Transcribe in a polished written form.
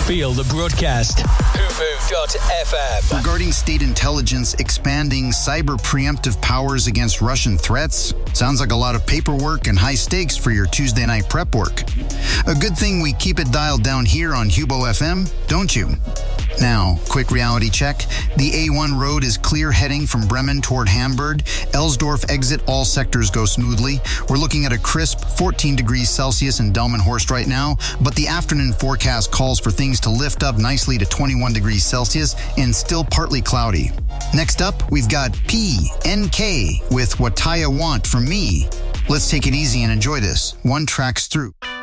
Feel the broadcast. Hoopoo.fm. Regarding state intelligence expanding cyber preemptive powers against Russian threats, sounds like a lot of paperwork and high stakes for your Tuesday night prep work. A good thing we keep it dialed down here on Hubo FM, don't you? Now, quick reality check. The A1 road is clear heading from Bremen toward Hamburg. Elsdorf exit, all sectors go smoothly. We're looking at a crisp 14 degrees Celsius in Delmenhorst right now, but the afternoon forecast calls for things to lift up nicely to 21 degrees Celsius and still partly cloudy. Next up, we've got PNK with What Taya Want From Me. Let's take it easy and enjoy this. One track's through.